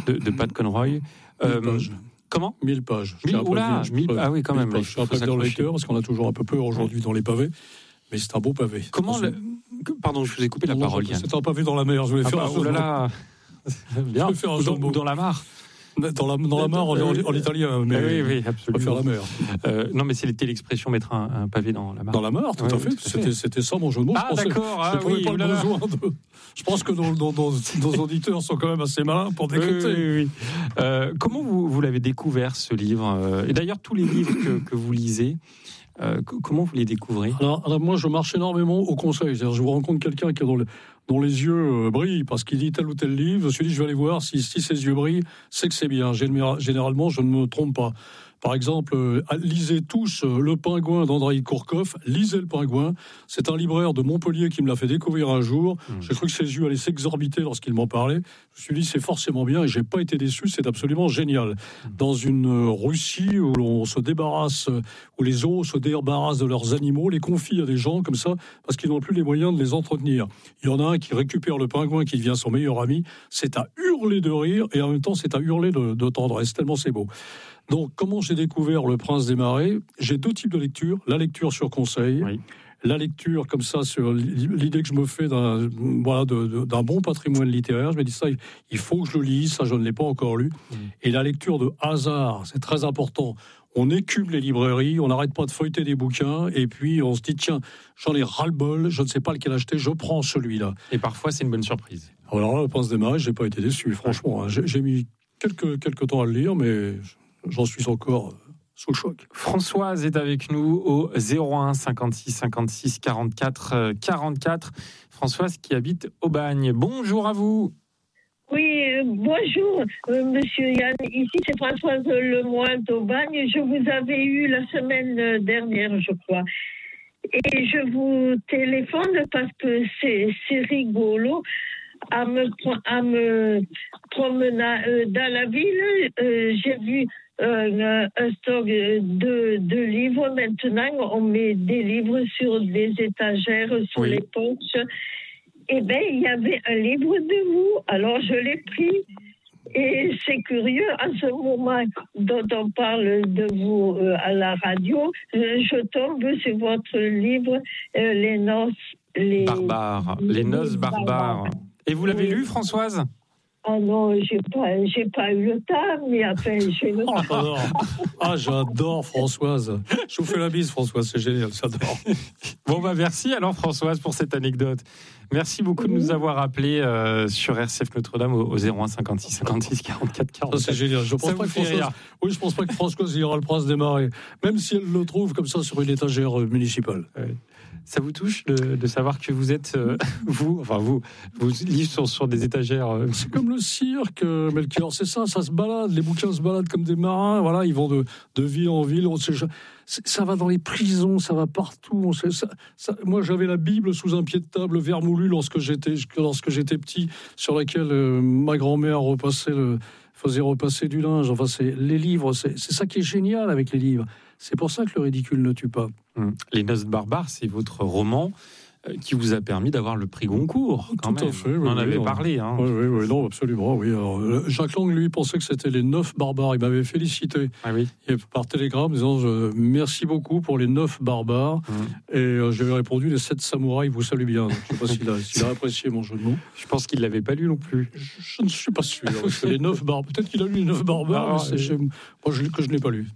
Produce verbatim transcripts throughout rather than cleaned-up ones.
de, de Pat Conroy. Euh, pages. Comment mille pages. mille, oula, mille, ah oui, quand même. Je suis un pavé dans le lecteur, parce qu'on a toujours un peu peur aujourd'hui dans les pavés. Mais c'est un beau pavé. Comment le... Pardon, je vous ai coupé la non, parole, Yann. C'est un pavé dans la mer. Je voulais ah faire bah, un jeu. Oh là là. Bien. Je vais faire un jeu dans, dans la mare. Dans la, dans la mare en, en, en italien, mais oui, oui, absolument. On va faire la mer. Euh, non, mais c'était l'expression mettre un, un pavé dans la mare. Dans la mare, tout ouais, à fait. Tout à c'était, fait. C'était ça mon jeu de mots. Ah, je pensais, d'accord. Je ne ah, oui, pas le besoin de. Je pense que nos, nos, nos, nos auditeurs sont quand même assez malins pour décrypter. Oui, oui, oui. Euh, comment vous, vous l'avez découvert, ce livre ? Et d'ailleurs, tous les livres que, que vous lisez, euh, comment vous les découvrez ? alors, alors, moi, je marche énormément au conseil. C'est-à-dire, je vous rencontre quelqu'un qui est dans le. dont les yeux euh, brillent parce qu'il lit tel ou tel livre, je me suis dit je vais aller voir si, si ses yeux brillent, c'est que c'est bien. Généralement, je ne me trompe pas. Par exemple, euh, lisez tous euh, Le Pingouin d'Andreï Kourkov. Lisez Le Pingouin. C'est un libraire de Montpellier qui me l'a fait découvrir un jour. Mmh. J'ai cru que ses yeux allaient s'exorbiter lorsqu'il m'en parlait. Je me suis dit, c'est forcément bien et j'ai pas été déçu. C'est absolument génial. Mmh. Dans une euh, Russie où l'on se débarrasse, euh, où les zoos se débarrassent de leurs animaux, les confient à des gens comme ça parce qu'ils n'ont plus les moyens de les entretenir. Il y en a un qui récupère le pingouin qui devient son meilleur ami. C'est à hurler de rire et en même temps, c'est à hurler de, de tendresse. Tellement c'est beau. Donc, comment j'ai découvert Le Prince des Marais ? J'ai deux types de lecture. La lecture sur conseil, oui. La lecture comme ça sur l'idée que je me fais d'un, voilà, de, de, d'un bon patrimoine littéraire. Je me dis ça, il faut que je le lise, ça je ne l'ai pas encore lu. Mmh. Et la lecture de hasard, c'est très important. On écume les librairies, on n'arrête pas de feuilleter des bouquins, et puis on se dit, tiens, j'en ai ras-le-bol, je ne sais pas lequel acheter, je prends celui-là. Et parfois, c'est une bonne surprise. Alors là, Le Prince des Marais, je n'ai pas été déçu, franchement. Hein. J'ai, j'ai mis quelques, quelques temps à le lire, mais j'en suis encore sous le choc. Françoise est avec nous au zéro un cinquante-six cinquante-six quarante-quatre quarante-quatre. Françoise qui habite Aubagne. Bonjour à vous. Oui, euh, bonjour, euh, monsieur Yann. Ici, c'est Françoise Lemoine d'Aubagne. Je vous avais eu la semaine dernière, je crois. Et je vous téléphone parce que c'est, c'est rigolo. À me, à me promener dans la ville, euh, j'ai vu euh, un stock de, de livres. Maintenant, on met des livres sur des étagères, sur oui. les porches. Eh bien, il y avait un livre de vous. Alors, je l'ai pris. Et c'est curieux, à ce moment dont on parle de vous euh, à la radio, je, je tombe sur votre livre, euh, Les noces... Les barbares. Les noces barbares. barbares. Et vous l'avez oui. lu, Françoise ? Ah non, j'ai pas, j'ai pas eu le temps, mais après, j'ai le temps. Oh, ah, j'adore Françoise. Je vous fais la bise, Françoise, c'est génial, j'adore. Bon, bah, merci alors, Françoise, pour cette anecdote. Merci beaucoup de nous avoir appelés euh, sur R C F Notre-Dame au, au zéro un cinquante-six cinquante-six quarante-quatre quarante-quatre. Ça, c'est génial. Je pense pas que Françoise, oui, je pense pas que Françoise ira Le Prince des Marais, même si elle le trouve comme ça sur une étagère municipale. Ouais. Ça vous touche de, de savoir que vous êtes, euh, vous, enfin vous, vos livres sont sur des étagères. Euh... C'est comme le cirque, Melchior, c'est ça, ça se balade, les bouquins se baladent comme des marins, voilà, ils vont de, de ville en ville, on sait, ça va dans les prisons, ça va partout. On sait, ça, ça, moi, j'avais la Bible sous un pied de table vermoulu lorsque j'étais, lorsque j'étais petit, sur laquelle euh, ma grand-mère repassait le, faisait repasser du linge. Enfin, c'est, les livres, c'est, c'est ça qui est génial avec les livres. C'est pour ça que le ridicule ne tue pas. Hum. Les Noces barbares, c'est votre roman euh, qui vous a permis d'avoir le prix Goncourt. Quand Tout même. à fait. On oui, en oui, avait non. parlé. Hein. Oui, oui, oui, non, absolument. Oui. Alors, Jacques Lang, lui, pensait que c'était les neuf barbares. Il m'avait félicité ah, oui. et par télégramme, disant je, merci beaucoup pour les neuf barbares. Hum. Et euh, j'avais répondu les sept samouraïs vous saluent bien. Donc, je ne sais pas s'il a, s'il a apprécié mon jeu de mots. Je pense qu'il ne l'avait pas lu non plus. Je, je ne suis pas sûr. Parce que les neuf barbares, peut-être qu'il a lu les neuf barbares, ah, mais c'est, et... moi, je, que je n'ai pas lu.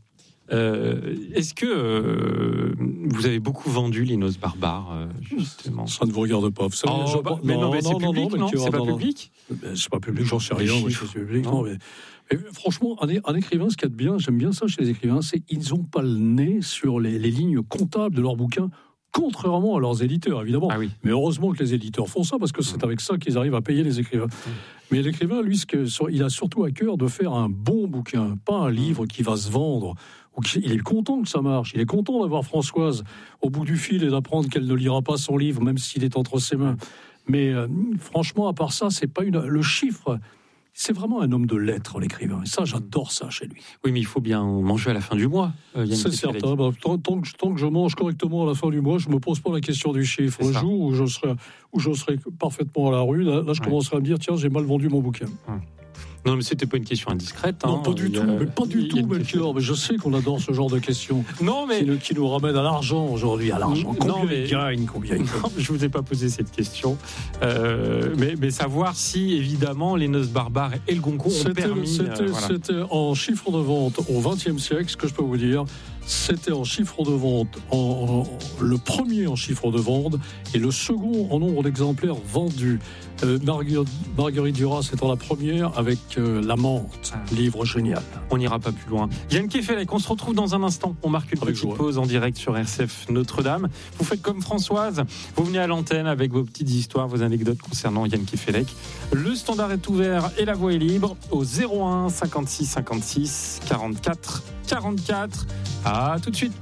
Euh, est-ce que euh, vous avez beaucoup vendu les Noces barbares euh, justement ? Ça ne vous regarde pas. Vous savez, oh, je... bah, mais non, non, mais c'est non, public, non, non, c'est pas non, public. Non. C'est pas public, j'en sais rien. Moi, c'est public, non, mais, mais franchement, un, un écrivain, ce qu'il y a de bien, j'aime bien ça chez les écrivains, c'est qu'ils n'ont pas le nez sur les, les lignes comptables de leurs bouquins. Contrairement à leurs éditeurs, évidemment. Ah oui. Mais heureusement que les éditeurs font ça, parce que c'est avec ça qu'ils arrivent à payer les écrivains. Mmh. Mais l'écrivain, lui, ce que, il a surtout à cœur de faire un bon bouquin, pas un livre qui va se vendre. Ou qui, il est content que ça marche. Il est content d'avoir Françoise au bout du fil et d'apprendre qu'elle ne lira pas son livre, même s'il est entre ses mains. Mais euh, franchement, à part ça, c'est pas une, le chiffre... C'est vraiment un homme de lettres, l'écrivain. Et ça, j'adore ça chez lui. Oui, mais il faut bien manger à la fin du mois. Euh, c'est certain. Bah, tant, tant, que, tant que je mange correctement à la fin du mois, je ne me pose pas la question du chiffre. Le jour où je serai, où je serai parfaitement à la rue, là, là je ouais. commencerai à me dire, tiens, j'ai mal vendu mon bouquin. Hum. Non, mais c'était pas une question indiscrète. Non, hein. pas du Il y tout, a- mais pas du il y a tout, une Melchior. Mais je sais qu'on adore ce genre de questions. Non, mais Qui nous, qui nous ramène à l'argent aujourd'hui, à l'argent. Non, Combien mais- il gagne, combien il gagne. Non, je vous ai pas posé cette question, euh, mais, mais savoir si évidemment les noces barbares et le Goncourt ont C'était, permis. c'était- euh, voilà. c'était en chiffre de vente au vingtième siècle, ce que je peux vous dire, c'était en chiffre de vente, en, en- le premier en chiffre de vente et le second en nombre d'exemplaires vendus. Euh, Marguerite, Marguerite Duras étant la première avec euh, La Menthe, livre génial. On n'ira pas plus loin. Yann Kefelec, on se retrouve dans un instant. On marque une Avec petite joie. pause en direct sur R C F Notre-Dame. Vous faites comme Françoise, vous venez à l'antenne avec vos petites histoires, vos anecdotes concernant Yann Kefelec. Le standard est ouvert et la voie est libre au zéro un cinquante-six cinquante-six quarante-quatre quarante-quatre. À tout de suite.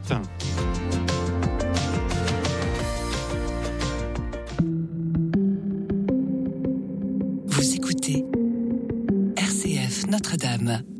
Vous écoutez R C F Notre-Dame.